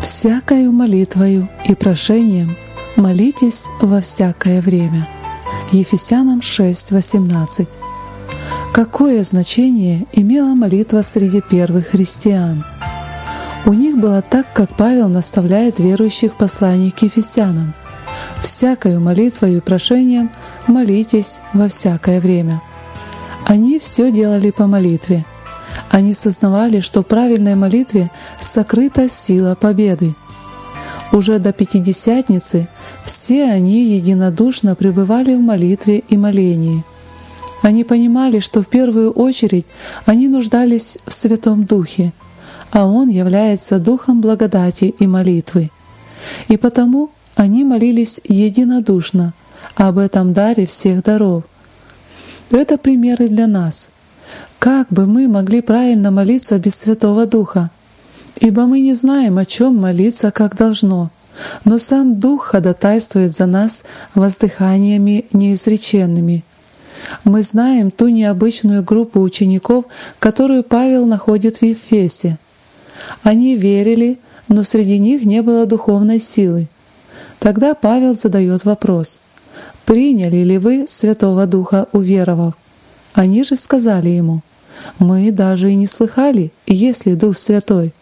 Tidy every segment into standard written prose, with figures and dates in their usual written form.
Всякою молитвою и прошением молитесь во всякое время. Ефесянам 6:18. Какое значение имела молитва среди первых христиан? У них было так, как Павел наставляет верующих в послании к Ефесянам: «Всякою молитвою и прошением молитесь во всякое время». Они все делали по молитве. Они сознавали, что в правильной молитве сокрыта сила победы. Уже до Пятидесятницы все они единодушно пребывали в молитве и молении. Они понимали, что в первую очередь они нуждались в Святом Духе, а Он является Духом благодати и молитвы. И потому они молились единодушно об этом даре всех даров. Это примеры для нас. Как бы мы могли правильно молиться без Святого Духа? Ибо мы не знаем, о чем молиться, как должно, но сам Дух ходатайствует за нас воздыханиями неизреченными. Мы знаем ту необычную группу учеников, которую Павел находит в Ефесе. Они верили, но среди них не было духовной силы. Тогда Павел задает вопрос: «Приняли ли вы Святого Духа, уверовав?» Они же сказали ему: «Мы даже и не слыхали, есть ли Дух Святой».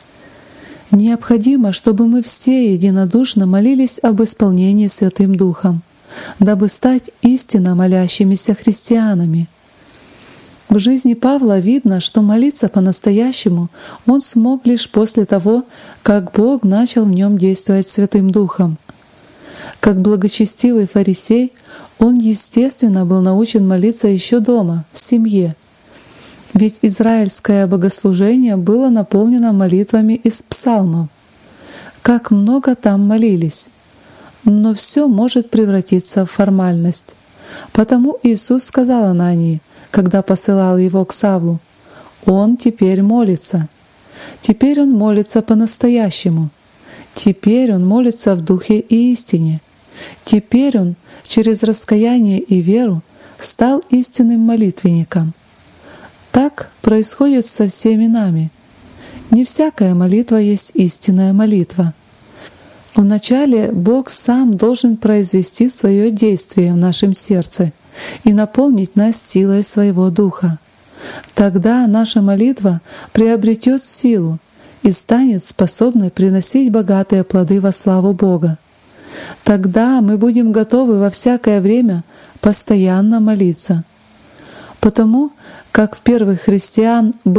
Необходимо, чтобы мы все единодушно молились об исполнении Святым Духом, дабы стать истинно молящимися христианами. В жизни Павла видно, что молиться по-настоящему он смог лишь после того, как Бог начал в нем действовать Святым Духом. Как благочестивый фарисей, он, естественно, был научен молиться еще дома, в семье. Ведь израильское богослужение было наполнено молитвами из псалмов. Как много там молились! Но все может превратиться в формальность. Потому Иисус сказал Анании, когда посылал его к Савлу: «Он теперь молится». Теперь он молится по-настоящему. Теперь он молится в духе и истине. Теперь он через раскаяние и веру стал истинным молитвенником. Так происходит со всеми нами. Не всякая молитва есть истинная молитва. Вначале Бог сам должен произвести свое действие в нашем сердце и наполнить нас силой Своего Духа. Тогда наша молитва приобретет силу и станет способной приносить богатые плоды во славу Бога. Тогда мы будем готовы во всякое время постоянно молиться. Потому как в первых христиан